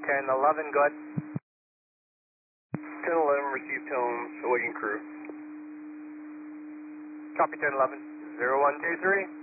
1011, go ahead. 1011, received tones, awaiting crew. Copy 1011. 0123.